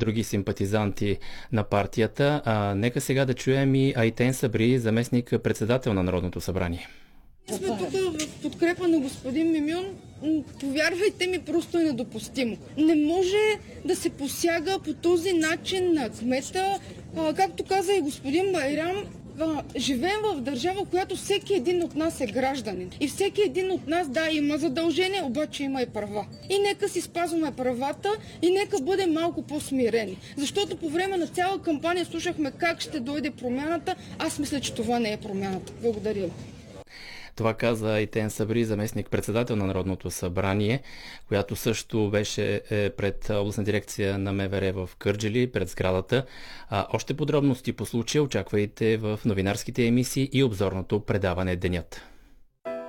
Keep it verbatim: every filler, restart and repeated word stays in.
други симпатизанти на партията. А, нека сега да чуем и Айтен Сабри, заместник председател на Народното събрание. Сме тук в подкрепа на господин Мюмюн. Повярвайте ми, просто е недопустимо. Не може да се посяга по този начин на кмета. А, както каза и господин Байрам, а, живеем в държава, в която всеки един от нас е гражданин. И всеки един от нас, да, има задължения, обаче има и права. И нека си спазваме правата и нека бъдем малко по-смирени. Защото по време на цяла кампания слушахме как ще дойде промяната. Аз мисля, че това не е промяната. Благодаря ви. Това каза Айтен Сабри, заместник-председател на Народното събрание, която също беше пред областна дирекция на МВР в Кърджали, пред сградата. А още подробности по случая очаквайте в новинарските емисии и обзорното предаване Денят.